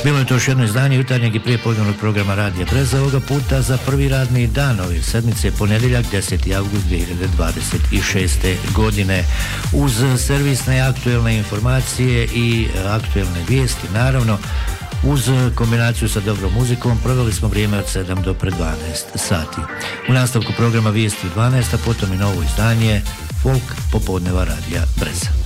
Bilo je to još jedno izdanje jutarnjeg i prijepodnevnog programa Radija Breza, ovoga puta za prvi radni dan ove sedmice, ponedjeljak 10. avgust 2026. godine. Uz servisne aktuelne informacije i aktuelne vijesti, naravno, uz kombinaciju sa dobrom muzikom, proveli smo vrijeme od 7 do pred 12 sati. U nastavku programa vijesti u 12, a potom i novo izdanje Folk popodneva Radija Breza.